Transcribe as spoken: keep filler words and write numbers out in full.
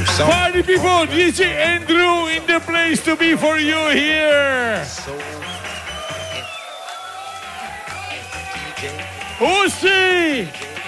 So Party people, D J Andrew in the place to be for you here. So Uzi.